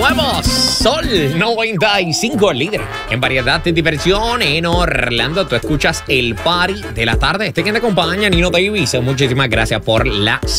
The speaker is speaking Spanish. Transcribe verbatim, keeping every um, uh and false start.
nuevo Sol noventa y cinco, líder en variedad de diversión en Orlando. Tú escuchas el party de la tarde. Este quien te acompaña, Nino Davis. Muchísimas gracias por la